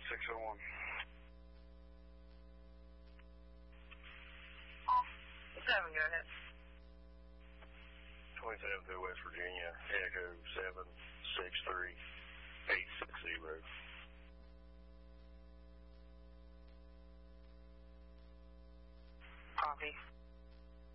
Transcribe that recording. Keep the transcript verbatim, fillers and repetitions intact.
six oh one. Seven, go ahead. twenty-seven through West Virginia, Echo seven six three eight six zero. Copy.